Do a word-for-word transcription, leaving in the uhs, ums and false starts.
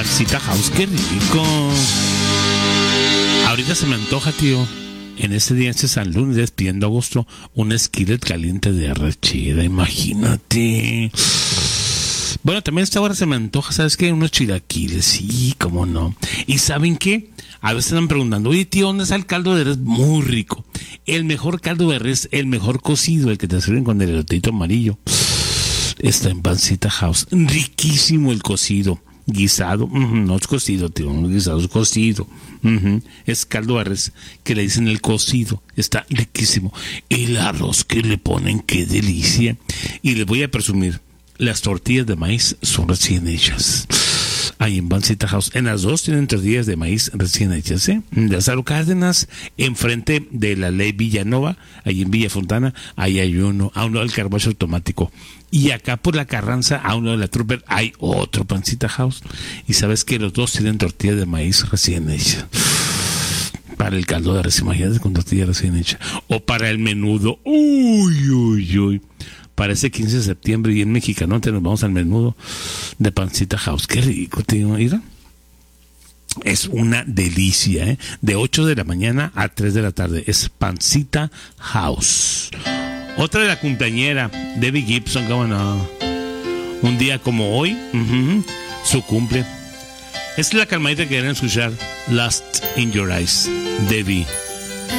Pancita House, qué rico. Ahorita se me antoja, tío, en este día, este San Lunes, despidiendo agosto, un skillet caliente de arrachera, imagínate. Bueno, también a esta hora se me antoja, ¿sabes qué? Unos chilaquiles, sí, cómo no. ¿Y saben qué? A veces están preguntando, oye, tío, ¿dónde está el caldo de res? Muy rico. El mejor caldo de res, el mejor cocido, el que te sirven con el elotito amarillo, está en Pancita House. Riquísimo el cocido. Guisado, uh-huh, no es cocido, tío, no es guisado, es cocido. Uh-huh. Es caldo de res, que le dicen el cocido. Está riquísimo. El arroz que le ponen, qué delicia. Y les voy a presumir, las tortillas de maíz son recién hechas. Ahí en Pancita House. En las dos tienen tortillas de maíz recién hechas, ¿eh? De Lázaro Cárdenas, enfrente de la Ley Villanova, ahí en Villa Fontana, ahí hay uno, a uno del Carbacho Automático. Y acá por la Carranza, a uno de la Trooper, hay otro Pancita House. Y sabes que los dos tienen tortillas de maíz recién hechas. Para el caldo de res, imagínate con tortilla recién hecha. O para el menudo. Uy, uy, uy. Para ese quince de septiembre y en Mexicanote nos vamos al menudo de Pancita House. Qué rico, tío. Mira. Es una delicia, ¿eh? De ocho de la mañana a tres de la tarde. Es Pancita House. Otra de la cumpleañera, Debbie Gibson, cómo no. Un día como hoy, uh-huh, su cumple. Es la calmadita que quieren escuchar. Lost in Your Eyes, Debbie.